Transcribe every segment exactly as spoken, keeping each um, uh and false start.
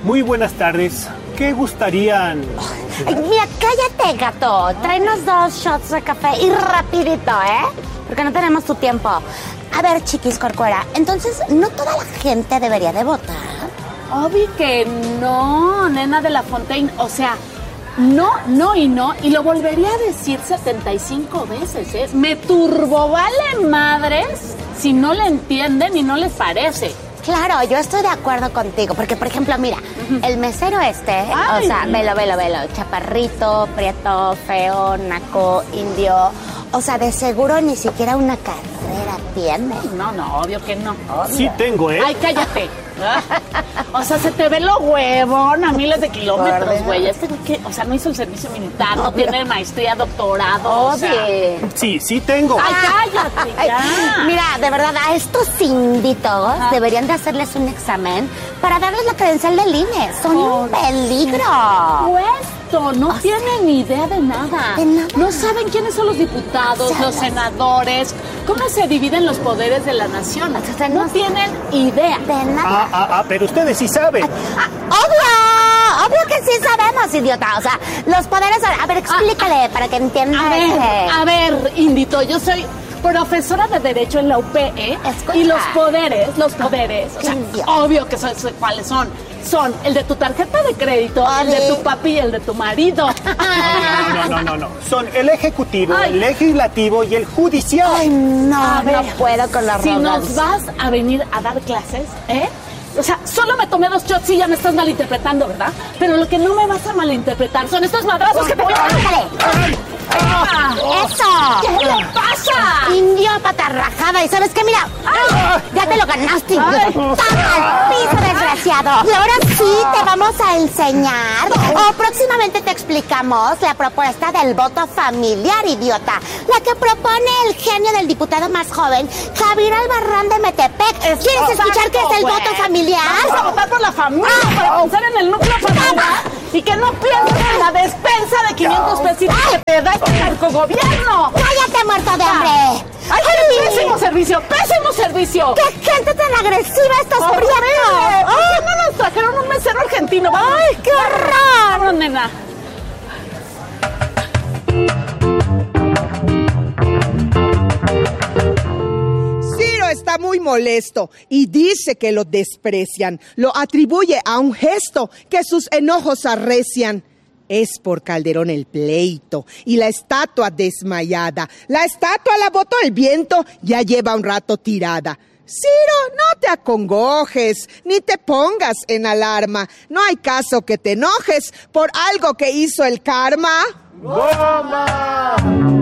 Muy buenas tardes. ¿Qué gustarían? Ay, mira, cállate, gato. Tráenos dos shots de café y rapidito, ¿eh? Porque no tenemos tu tiempo. A ver, chiquis Corcuera, entonces, ¿no toda la gente debería de votar? Obvio que no, nena de la Fontaine. O sea, no, no y no. Y lo volvería a decir setenta y cinco veces, ¿eh? Me turbovale madres si no le entienden y no les parece. Claro, yo estoy de acuerdo contigo, porque, por ejemplo, mira, uh-huh. el mesero este, Ay. o sea, velo, velo, velo, chaparrito, prieto, feo, naco, indio, o sea, de seguro ni siquiera una carrera tiene. No, no, obvio que no. Obvio. Sí tengo, ¿eh? Ay, cállate. O sea, se te ve lo huevón a miles de kilómetros, güey. Este, o sea, no hizo el servicio militar, no Obvio. tiene maestría, doctorado. Obvio. O sea. Sí, sí tengo. Ay, cállate, ya. Ay, mira, de verdad, a estos índitos ah. deberían de hacerles un examen para darles la credencial del I N E. Son oh, un peligro. Puesto, no o tienen sea, ni idea de nada. de nada. No saben quiénes son los diputados, o sea, los senadores, cómo se dividen los poderes de la nación. O sea, no, no tienen idea. De nada. Ah, ah, ah, pero ustedes sí saben. Ah, ¡Obvio! Obvio que sí sabemos, idiota. O sea, los poderes... A ver, explícale ah, para que entienda. A ver, que... a ver, Indito, yo soy profesora de Derecho en la U P E. Escucha. Y los poderes, los poderes, o sea, Indio. obvio que son, cuáles son. Son el de tu tarjeta de crédito, Ay. el de tu papi y el de tu marido. No, no, no, no. Son el ejecutivo, Ay. el legislativo y el judicial. Ay, no, a no ver, puedo con la Si rodas. nos vas a venir a dar clases, ¿eh? O sea, solo me tomé dos shots y ya me estás malinterpretando, ¿verdad? Pero lo que no me vas a malinterpretar son estos madrazos que te voy a dar. ¡Ah! ¡Eso! ¿Qué le pasa? Indio patarrajada. ¿Y sabes qué? Mira, ¡ay! Ya te lo ganaste. ¡Toma al piso, desgraciado! Y ahora sí te vamos a enseñar, o próximamente te explicamos la propuesta del voto familiar, idiota. La que propone el genio del diputado más joven, Javier Albarrán de Metepec. ¿Quieres escuchar qué es el wey. voto familiar? Vamos a votar por la familia, ah, para pensar en el núcleo familiar y que no pienses en la despensa de quinientos pesitos que te da este narcogobierno. ¡Cállate, muerto de hambre! ¡Ay, qué pésimo servicio! ¡Pésimo servicio! ¡Qué gente tan agresiva estos prietos! ¿Por qué no nos trajeron un mesero argentino? ¡Vamos! ¡Ay, qué horror! ¡Vámonos, nena! Está muy molesto y dice que lo desprecian. Lo atribuye a un gesto que sus enojos arrecian. Es por Calderón el pleito y la estatua desmayada. La estatua la botó el viento, ya lleva un rato tirada. Ciro, no te acongojes, ni te pongas en alarma. No hay caso que te enojes por algo que hizo el karma. ¡Bomba!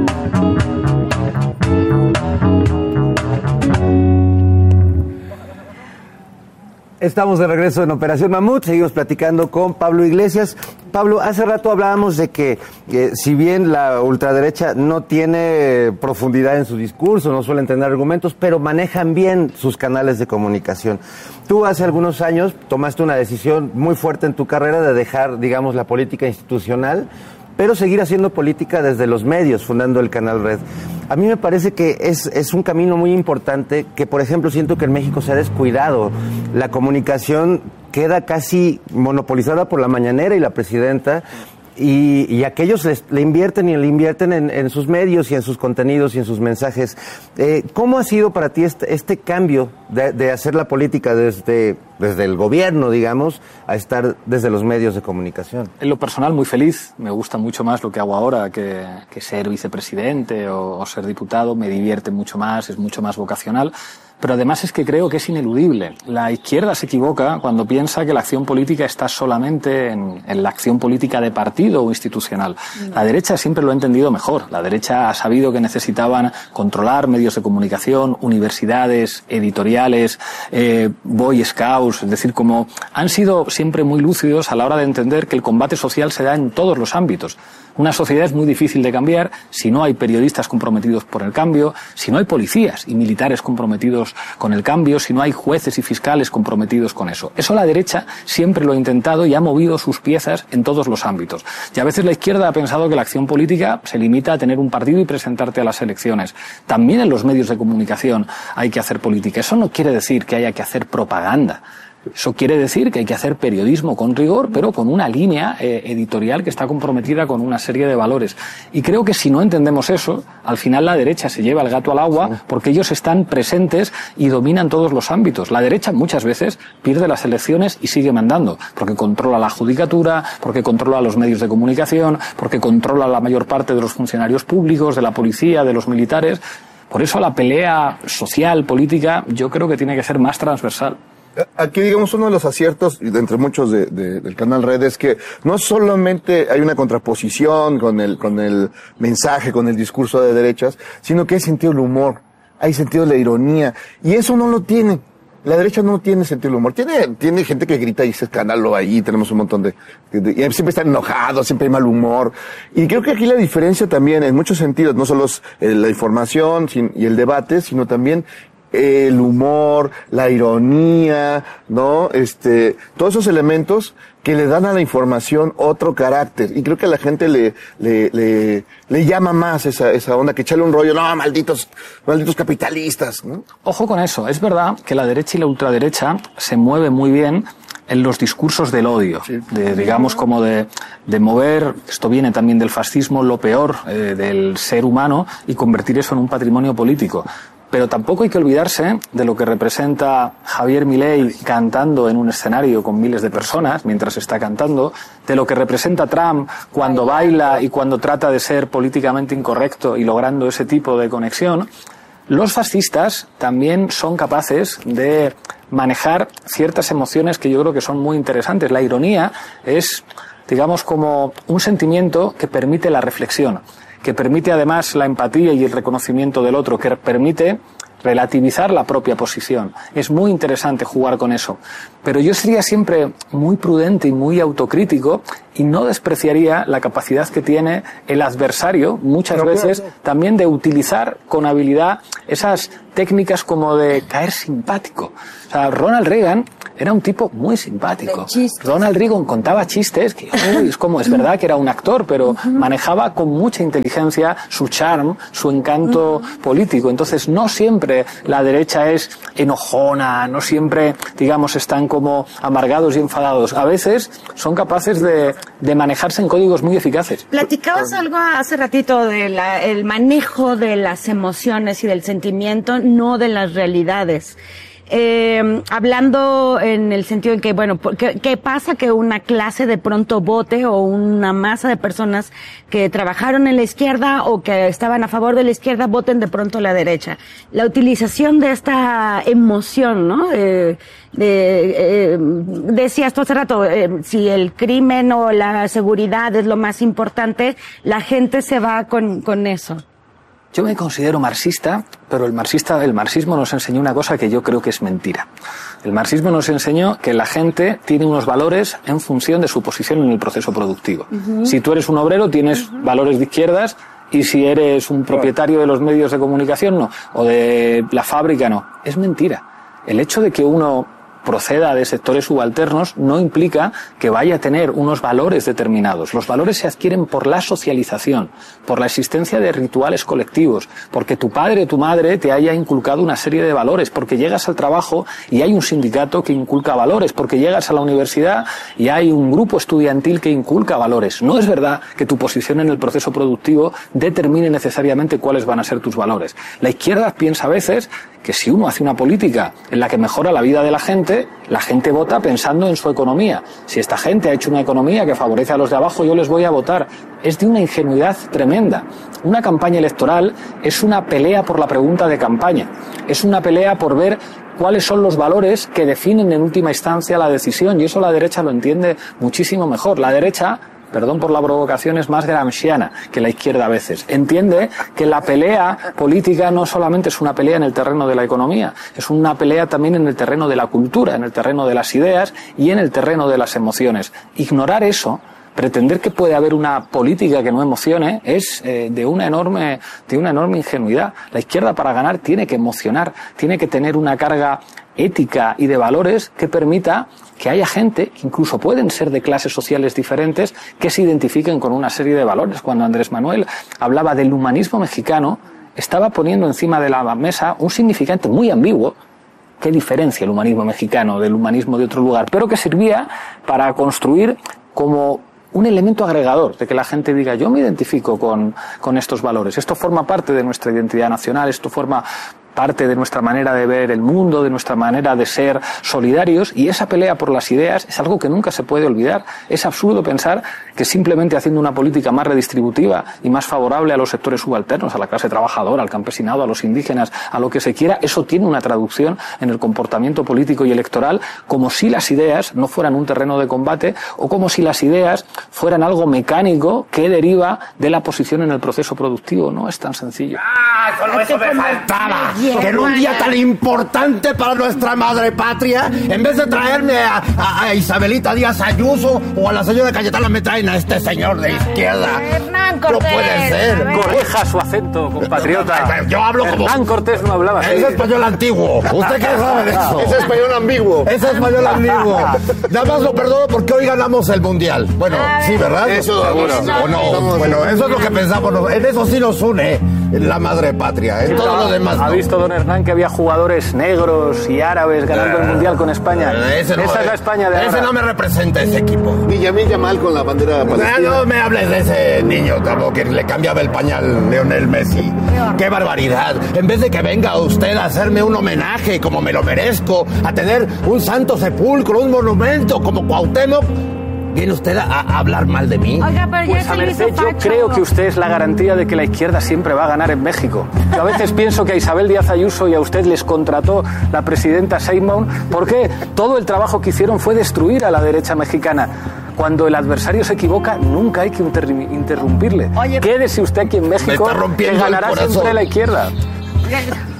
Estamos de regreso en Operación Mamut, seguimos platicando con Pablo Iglesias. Pablo, hace rato hablábamos de que eh, si bien la ultraderecha no tiene profundidad en su discurso, no suelen tener argumentos, pero manejan bien sus canales de comunicación. Tú hace algunos años tomaste una decisión muy fuerte en tu carrera de dejar, digamos, la política institucional, pero seguir haciendo política desde los medios, fundando el Canal Red. A mí me parece que es, es un camino muy importante que, por ejemplo, siento que en México se ha descuidado. La comunicación queda casi monopolizada por la mañanera y la presidenta, y, y aquellos les, le invierten y le invierten en, en sus medios y en sus contenidos y en sus mensajes. Eh, ¿Cómo ha sido para ti este, este cambio de, de hacer la política desde, desde el gobierno, digamos, a estar desde los medios de comunicación? En lo personal, muy feliz. Me gusta mucho más lo que hago ahora que, que ser vicepresidente o, o ser diputado. Me divierte mucho más, es mucho más vocacional. Pero además es que creo que es ineludible. La izquierda se equivoca cuando piensa que la acción política está solamente en, en la acción política de partido o institucional. La derecha siempre lo ha entendido mejor. La derecha ha sabido que necesitaban controlar medios de comunicación, universidades, editoriales, eh, Boy Scouts, es decir, como han sido siempre muy lúcidos a la hora de entender que el combate social se da en todos los ámbitos. Una sociedad es muy difícil de cambiar si no hay periodistas comprometidos por el cambio, si no hay policías y militares comprometidos con el cambio, si no hay jueces y fiscales comprometidos con eso. Eso la derecha siempre lo ha intentado y ha movido sus piezas en todos los ámbitos. Y a veces la izquierda ha pensado que la acción política se limita a tener un partido y presentarte a las elecciones. También en los medios de comunicación hay que hacer política. Eso no quiere decir que haya que hacer propaganda. Eso quiere decir que hay que hacer periodismo con rigor, pero con una línea eh, editorial que está comprometida con una serie de valores. Y creo que si no entendemos eso, al final la derecha se lleva el gato al agua porque ellos están presentes y dominan todos los ámbitos. La derecha muchas veces pierde las elecciones y sigue mandando, porque controla la judicatura, porque controla los medios de comunicación, porque controla la mayor parte de los funcionarios públicos, de la policía, de los militares. Por eso la pelea social, política, yo creo que tiene que ser más transversal. Aquí, digamos, uno de los aciertos, de entre muchos de, de, del canal Red, es que no solamente hay una contraposición con el, con el mensaje, con el discurso de derechas, sino que hay sentido del humor, hay sentido de la ironía, y eso no lo tiene. La derecha no tiene sentido del humor. Tiene, tiene gente que grita y dice escándalo ahí, tenemos un montón de, de, de, y siempre están enojados, siempre hay mal humor. Y creo que aquí la diferencia también, en muchos sentidos, no solo es eh, la información sin, y el debate, sino también el humor, la ironía, ¿no? Este, todos esos elementos que le dan a la información otro carácter. Y creo que a la gente le, le, le, le llama más esa, esa onda que echarle un rollo, no, malditos, malditos capitalistas, ¿no? Ojo con eso. Es verdad que la derecha y la ultraderecha se mueve muy bien en los discursos del odio, sí. de, digamos como de, de mover, esto viene también del fascismo, lo peor eh, del ser humano y convertir eso en un patrimonio político. Pero tampoco hay que olvidarse de lo que representa Javier Milei cantando en un escenario con miles de personas mientras está cantando, de lo que representa Trump cuando baila y cuando trata de ser políticamente incorrecto y logrando ese tipo de conexión. Los fascistas también son capaces de manejar ciertas emociones que yo creo que son muy interesantes. La ironía es, digamos, como un sentimiento que permite la reflexión, que permite además la empatía y el reconocimiento del otro, que permite relativizar la propia posición. Es muy interesante jugar con eso. Pero yo sería siempre muy prudente y muy autocrítico y no despreciaría la capacidad que tiene el adversario, muchas no, veces, claro. también de utilizar con habilidad esas técnicas como de caer simpático. O sea, Ronald Reagan era un tipo muy simpático. Ronald Reagan contaba chistes, que uy, es como, es verdad que era un actor, pero uh-huh. manejaba con mucha inteligencia su charm, su encanto uh-huh. político. Entonces, no siempre la derecha es enojona, no siempre, digamos, están como amargados y enfadados. A veces son capaces de, de manejarse en códigos muy eficaces. Platicabas algo hace ratito del manejo de las emociones y del sentimiento, no de las realidades. Eh, hablando en el sentido en que, bueno, ¿qué, ¿qué pasa que una clase de pronto vote o una masa de personas que trabajaron en la izquierda o que estaban a favor de la izquierda voten de pronto a la derecha? La utilización de esta emoción, ¿no? Eh, de, eh, decías tú hace rato, eh, si el crimen o la seguridad es lo más importante, la gente se va con, con eso. Yo me considero marxista, pero el marxista, el marxismo nos enseñó una cosa que yo creo que es mentira. El marxismo nos enseñó que la gente tiene unos valores en función de su posición en el proceso productivo. Uh-huh. Si tú eres un obrero, tienes uh-huh. valores de izquierdas, y si eres un propietario de los medios de comunicación, no, o de la fábrica, no. Es mentira. El hecho de que uno proceda de sectores subalternos no implica que vaya a tener unos valores determinados. Los valores se adquieren por la socialización, por la existencia de rituales colectivos, porque tu padre o tu madre te haya inculcado una serie de valores, porque llegas al trabajo y hay un sindicato que inculca valores, porque llegas a la universidad y hay un grupo estudiantil que inculca valores. No es verdad que tu posición en el proceso productivo determine necesariamente cuáles van a ser tus valores. La izquierda piensa a veces que si uno hace una política en la que mejora la vida de la gente, la gente vota pensando en su economía. Si esta gente ha hecho una economía que favorece a los de abajo, yo les voy a votar. Es de una ingenuidad tremenda. Una campaña electoral es una pelea por la pregunta de campaña. Es una pelea por ver cuáles son los valores que definen en última instancia la decisión, y eso la derecha lo entiende muchísimo mejor. La derecha, perdón por la provocación, es más gramsciana que la izquierda a veces. Entiende que la pelea política no solamente es una pelea en el terreno de la economía, es una pelea también en el terreno de la cultura, en el terreno de las ideas y en el terreno de las emociones. Ignorar eso, pretender que puede haber una política que no emocione, es eh, de una enorme, de una enorme ingenuidad. La izquierda, para ganar, tiene que emocionar, tiene que tener una carga ética y de valores que permita que haya gente, que incluso pueden ser de clases sociales diferentes, que se identifiquen con una serie de valores. Cuando Andrés Manuel hablaba del humanismo mexicano, estaba poniendo encima de la mesa un significante muy ambiguo, ¿Qué diferencia el humanismo mexicano del humanismo de otro lugar? Pero que servía para construir como un elemento agregador, de que la gente diga, yo me identifico con, con estos valores, esto forma parte de nuestra identidad nacional, esto forma parte de nuestra manera de ver el mundo, de nuestra manera de ser solidarios, y esa pelea por las ideas es algo que nunca se puede olvidar. Es absurdo pensar que simplemente haciendo una política más redistributiva y más favorable a los sectores subalternos, a la clase trabajadora, al campesinado, a los indígenas, a lo que se quiera, eso tiene una traducción en el comportamiento político y electoral, como si las ideas no fueran un terreno de combate o como si las ideas fueran algo mecánico que deriva de la posición en el proceso productivo. No es tan sencillo. ¡Ah, solo eso me faltaba! Que en un día tan importante para nuestra madre patria, en vez de traerme a, a, a Isabelita Díaz Ayuso o a la señora Cayetana, me traen a este señor de izquierda. Hernán Cortés. No puede ser. Corrija su acento, compatriota. Yo hablo como... Hernán Cortés no hablaba así. Es español antiguo. ¿Usted qué sabe de eso? Es español ambiguo. Es español ambiguo. Nada más lo perdono porque hoy ganamos el mundial. Bueno, sí, ¿verdad? Eso, seguro. O no. Bueno, eso es lo que pensamos. En eso sí nos une la madre patria. En todo lo demás ¿Ha no. visto don Hernán que había jugadores negros y árabes ganando el mundial con España? Ese no, Esa es la España de ese ahora. no me representa ese equipo. Villamil Yamal con la bandera palestina. No, no me hables de ese niño tampoco que le cambiaba el pañal Lionel Messi. ¡Qué barbaridad! En vez de que venga usted a hacerme un homenaje como me lo merezco, a tener un santo sepulcro, un monumento como Cuauhtémoc, ¿viene usted a, a hablar mal de mí? Oiga, pero Pues ya a se le merced, hizo yo facho. creo que usted es la garantía de que la izquierda siempre va a ganar en México. Yo a veces pienso que a Isabel Díaz Ayuso y a usted les contrató la presidenta Sheinbaum porque todo el trabajo que hicieron fue destruir a la derecha mexicana. Cuando el adversario se equivoca, nunca hay que inter- interrumpirle. Oye, Quédese usted aquí en México, me está rompiendo que ganará el corazón. siempre la izquierda.